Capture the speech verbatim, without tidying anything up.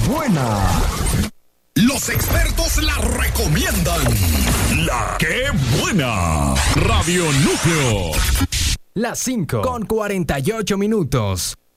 buena! Los expertos la recomiendan. La que buena. Radio Núcleo. Las cinco con cuarenta y ocho minutos.